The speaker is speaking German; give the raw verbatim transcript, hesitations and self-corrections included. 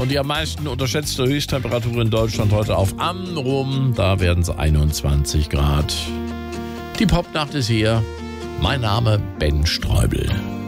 Und die am meisten unterschätzte Höchsttemperatur in Deutschland heute auf Amrum. Da werden es einundzwanzig Grad. Die Popnacht ist hier. Mein Name Ben Streubel.